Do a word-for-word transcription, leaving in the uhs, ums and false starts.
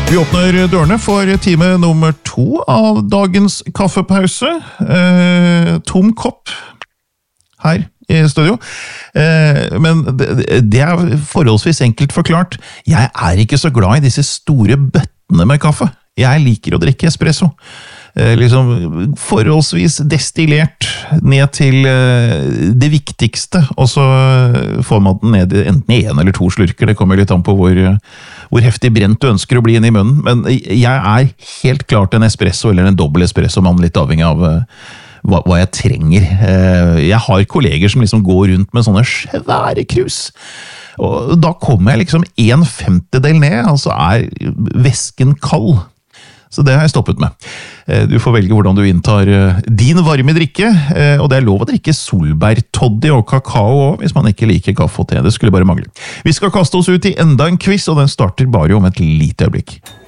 Vi åpner dørene for time nummer to av dagens kaffepause. Eh, tom kopp her i studio. Eh, men det, det er forholdsvis enkelt forklart. Jeg er ikke så glad i disse store bøttene med kaffe. Jeg liker å drikke espresso. Eh, liksom forholdsvis destillert ned til eh, det viktigste, og så får man den ned i enten en eller to slurker. Det kommer litt an på hvor, hvor heftig brent du ønsker å bli inn i munnen. Men jeg er helt klart en espresso eller en dobbel espresso-mann, litt avhengig av eh, hva, hva jeg trenger. Eh, jeg har kolleger som liksom går rundt med sånne svære krus. Og da kommer jeg liksom en femtedel ned, altså er væsken kald. Så det har jeg stoppet med. Du får velge hvordan du inntar din varme drikke, og det er lov å drikke solbærtoddy og kakao også, hvis man ikke liker kaffe og te. Det skulle bare mangle. Vi skal kaste oss ut i enda en quiz, og den starter bare om et lite øyeblikk.